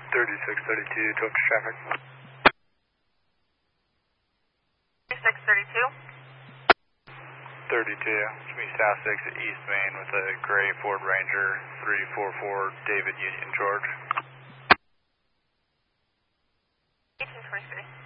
3632, talk to traffic. 3632. 32, it's me South 6 at East Main with a gray Ford Ranger 344 David Union George. 1823.